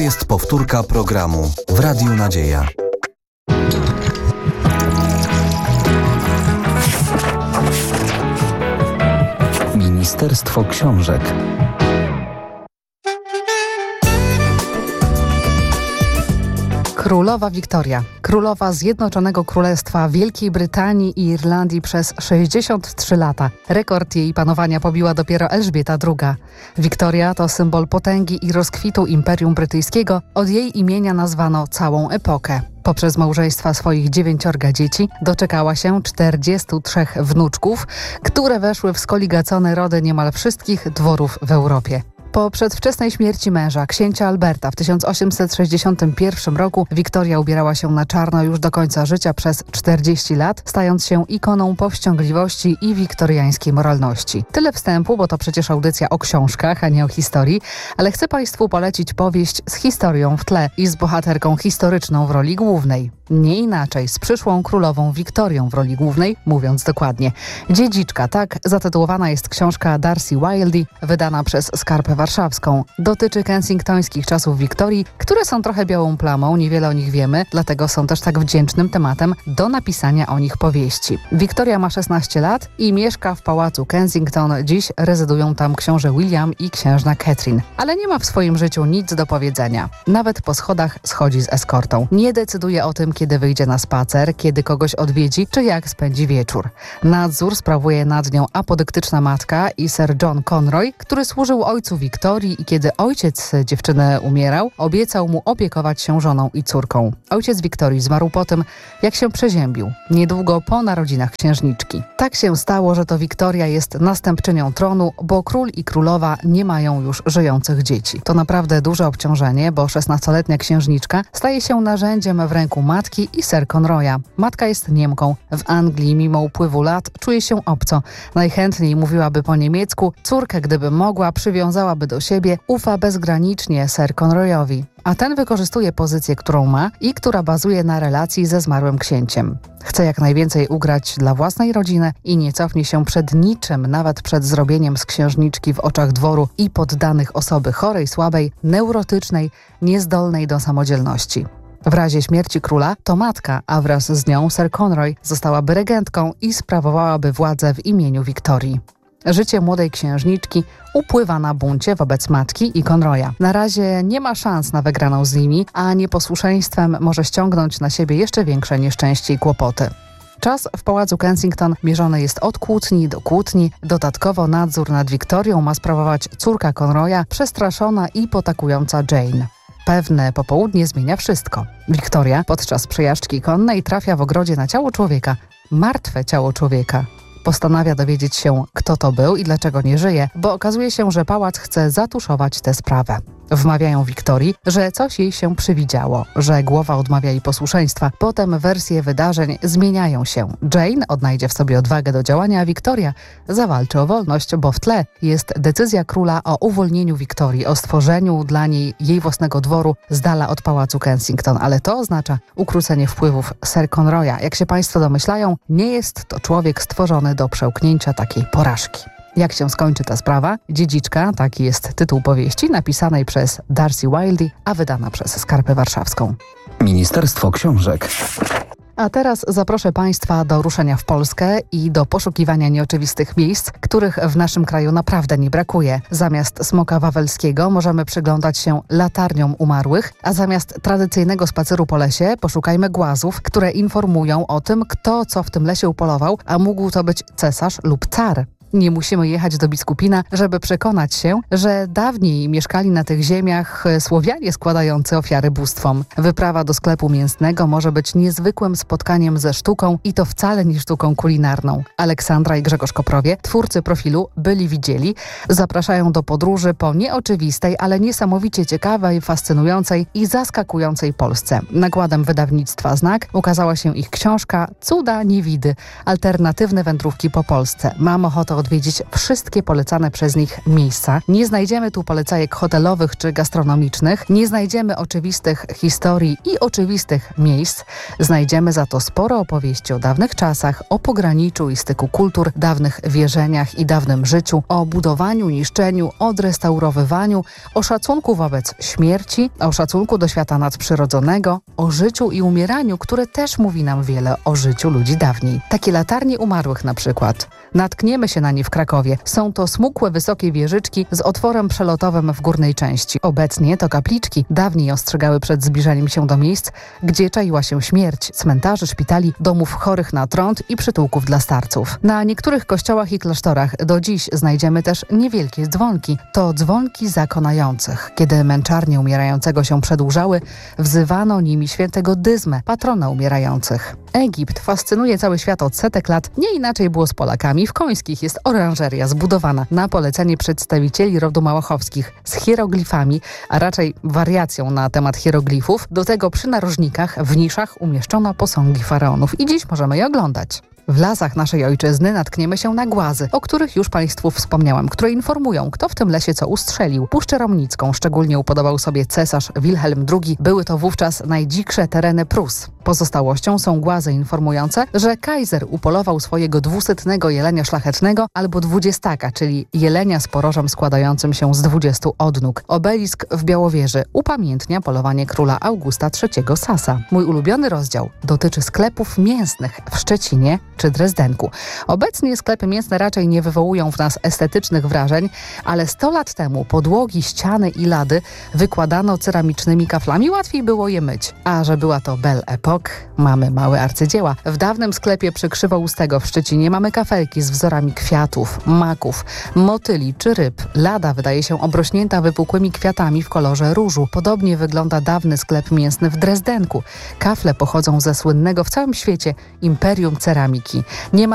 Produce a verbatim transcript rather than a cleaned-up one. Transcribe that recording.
jest powtórka programu w Radiu Nadzieja. Ministerstwo Książek. Królowa Wiktoria, królowa Zjednoczonego Królestwa Wielkiej Brytanii i Irlandii przez sześćdziesiąt trzy lata. Rekord jej panowania pobiła dopiero Elżbieta druga. Wiktoria to symbol potęgi i rozkwitu Imperium Brytyjskiego. Od jej imienia nazwano całą epokę. Poprzez małżeństwa swoich dziewięciorga dzieci doczekała się czterdziestu trzech wnuczków, które weszły w skoligacone rody niemal wszystkich dworów w Europie. Po przedwczesnej śmierci męża, księcia Alberta, w tysiąc osiemset sześćdziesiątym pierwszym roku Wiktoria ubierała się na czarno już do końca życia przez czterdzieści lat, stając się ikoną powściągliwości i wiktoriańskiej moralności. Tyle wstępu, bo to przecież audycja o książkach, a nie o historii, ale chcę Państwu polecić powieść z historią w tle i z bohaterką historyczną w roli głównej. Nie inaczej, z przyszłą królową Wiktorią w roli głównej, mówiąc dokładnie. Dziedziczka, tak zatytułowana jest książka Darcy Wilde, wydana przez Skarpę Warszawską. Dotyczy kensingtońskich czasów Wiktorii, które są trochę białą plamą, niewiele o nich wiemy, dlatego są też tak wdzięcznym tematem do napisania o nich powieści. Wiktoria ma szesnaście lat i mieszka w pałacu Kensington. Dziś rezydują tam książę William i księżna Catherine. Ale nie ma w swoim życiu nic do powiedzenia. Nawet po schodach schodzi z eskortą. Nie decyduje o tym, kiedy wyjdzie na spacer, kiedy kogoś odwiedzi, czy jak spędzi wieczór. Nadzór sprawuje nad nią apodyktyczna matka i Sir John Conroy, który służył ojcu Wiktorii i kiedy ojciec dziewczyny umierał, obiecał mu opiekować się żoną i córką. Ojciec Wiktorii zmarł po tym, jak się przeziębił, niedługo po narodzinach księżniczki. Tak się stało, że to Wiktoria jest następczynią tronu, bo król i królowa nie mają już żyjących dzieci. To naprawdę duże obciążenie, bo szesnastoletnia księżniczka staje się narzędziem w ręku matki i Sir Conroya. Matka jest Niemką. W Anglii mimo upływu lat czuje się obco. Najchętniej mówiłaby po niemiecku. Córkę, gdyby mogła, przywiązałaby do siebie. Ufa bezgranicznie Sir Conroyowi. A ten wykorzystuje pozycję, którą ma i która bazuje na relacji ze zmarłym księciem. Chce jak najwięcej ugrać dla własnej rodziny i nie cofnie się przed niczym, nawet przed zrobieniem z księżniczki w oczach dworu i poddanych osoby chorej, słabej, neurotycznej, niezdolnej do samodzielności. W razie śmierci króla to matka, a wraz z nią Sir Conroy zostałaby regentką i sprawowałaby władzę w imieniu Wiktorii. Życie młodej księżniczki upływa na buncie wobec matki i Conroya. Na razie nie ma szans na wygraną z nimi, a nieposłuszeństwem może ściągnąć na siebie jeszcze większe nieszczęście i kłopoty. Czas w pałacu Kensington mierzony jest od kłótni do kłótni. Dodatkowo nadzór nad Wiktorią ma sprawować córka Conroya, przestraszona i potakująca Jane. Pewne popołudnie zmienia wszystko. Wiktoria podczas przejażdżki konnej trafia w ogrodzie na ciało człowieka. Martwe ciało człowieka. Postanawia dowiedzieć się, kto to był i dlaczego nie żyje, bo okazuje się, że pałac chce zatuszować tę sprawę. Wmawiają Wiktorii, że coś jej się przywidziało, że głowa odmawia jej posłuszeństwa. Potem wersje wydarzeń zmieniają się. Jane odnajdzie w sobie odwagę do działania, a Wiktoria zawalczy o wolność, bo w tle jest decyzja króla o uwolnieniu Wiktorii, o stworzeniu dla niej jej własnego dworu z dala od pałacu Kensington. Ale to oznacza ukrócenie wpływów Sir Conroya. Jak się Państwo domyślają, nie jest to człowiek stworzony do przełknięcia takiej porażki. Jak się skończy ta sprawa? Dziedziczka, taki jest tytuł powieści, napisanej przez Darcy Wilde, a wydana przez Skarpę Warszawską. Ministerstwo Książek. A teraz zaproszę Państwa do ruszenia w Polskę i do poszukiwania nieoczywistych miejsc, których w naszym kraju naprawdę nie brakuje. Zamiast smoka wawelskiego możemy przyglądać się latarniom umarłych, a zamiast tradycyjnego spaceru po lesie poszukajmy głazów, które informują o tym, kto co w tym lesie upolował, a mógł to być cesarz lub car. Nie musimy jechać do Biskupina, żeby przekonać się, że dawniej mieszkali na tych ziemiach Słowianie składający ofiary bóstwom. Wyprawa do sklepu mięsnego może być niezwykłym spotkaniem ze sztuką i to wcale nie sztuką kulinarną. Aleksandra i Grzegorz Koprowie, twórcy profilu Byli Widzieli, zapraszają do podróży po nieoczywistej, ale niesamowicie ciekawej, fascynującej i zaskakującej Polsce. Nakładem wydawnictwa Znak ukazała się ich książka Cuda Niewidy. Alternatywne wędrówki po Polsce. Mam ochotę warto odwiedzić wszystkie polecane przez nich miejsca. Nie znajdziemy tu polecajek hotelowych czy gastronomicznych, nie znajdziemy oczywistych historii i oczywistych miejsc. Znajdziemy za to sporo opowieści o dawnych czasach, o pograniczu i styku kultur, dawnych wierzeniach i dawnym życiu, o budowaniu, niszczeniu, odrestaurowywaniu, o szacunku wobec śmierci, o szacunku do świata nadprzyrodzonego, o życiu i umieraniu, które też mówi nam wiele o życiu ludzi dawniej. Takie latarnie umarłych na przykład. Natkniemy się na nie w Krakowie. Są to smukłe, wysokie wieżyczki z otworem przelotowym w górnej części. Obecnie to kapliczki. Dawniej ostrzegały przed zbliżaniem się do miejsc, gdzie czaiła się śmierć, cmentarzy, szpitali, domów chorych na trąd i przytułków dla starców. Na niektórych kościołach i klasztorach do dziś znajdziemy też niewielkie dzwonki. To dzwonki zakonających. Kiedy męczarnie umierającego się przedłużały, wzywano nimi świętego Dyzmę, patrona umierających. Egipt fascynuje cały świat od setek lat. Nie inaczej było z Polakami. W Końskich jest oranżeria zbudowana na polecenie przedstawicieli rodu Małachowskich z hieroglifami, a raczej wariacją na temat hieroglifów. Do tego przy narożnikach w niszach umieszczono posągi faraonów i dziś możemy je oglądać. W lasach naszej ojczyzny natkniemy się na głazy, o których już Państwu wspomniałam, które informują, kto w tym lesie co ustrzelił. Puszczę Romnicką szczególnie upodobał sobie cesarz Wilhelm drugi. Były to wówczas najdziksze tereny Prus. Pozostałością są głazy informujące, że kajzer upolował swojego dwusetnego jelenia szlachetnego albo dwudziestaka, czyli jelenia z porożem składającym się z dwudziestu odnóg. Obelisk w Białowieży upamiętnia polowanie króla Augusta trzeciego Sasa. Mój ulubiony rozdział dotyczy sklepów mięsnych w Szczecinie czy Drezdenku. Obecnie sklepy mięsne raczej nie wywołują w nas estetycznych wrażeń, ale sto lat temu podłogi, ściany i lady wykładano ceramicznymi kaflami, łatwiej było je myć. A że była to Belle Époque, mamy małe arcydzieła. W dawnym sklepie przy Krzywoustego w Szczecinie mamy kafelki z wzorami kwiatów, maków, motyli czy ryb. Lada wydaje się obrośnięta wypukłymi kwiatami w kolorze różu. Podobnie wygląda dawny sklep mięsny w Drezdenku. Kafle pochodzą ze słynnego w całym świecie Imperium Ceramiki. Nie ma